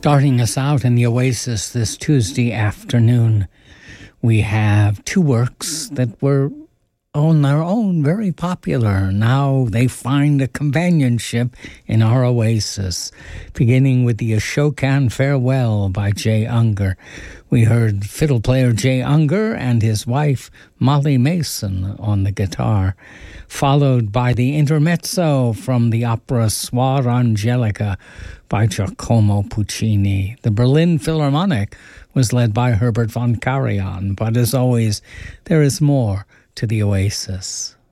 Starting us out in the Oasis this Tuesday afternoon, we have two works that were on their own very popular. Now they find a companionship in our Oasis, beginning with the Ashokan Farewell by Jay Unger. We heard fiddle player Jay Unger and his wife Molly Mason on the guitar, followed by the intermezzo from the opera Suor Angelica by Giacomo Puccini. The Berlin Philharmonic was led by Herbert von Karajan, but as always, there is more to the Oasis.